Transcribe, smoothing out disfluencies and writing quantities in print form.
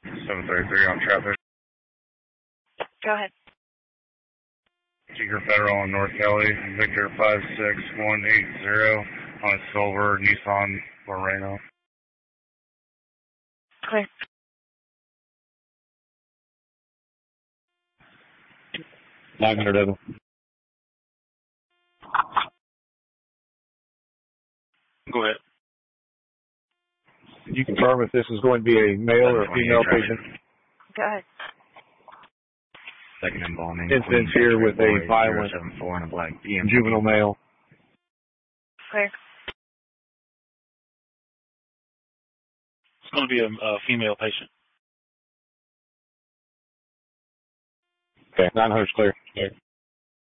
733 on traffic. Go ahead. Seeker Federal on North Kelly, Victor 56180 on a silver Nissan Moreno. Clear. $900. Go ahead. Can you confirm if this is going to be a male or a female patient? Go ahead. Second involving Incidents here with a violent 074 and a black juvenile male. Clear. It's going to be a female patient. Okay, 900's clear.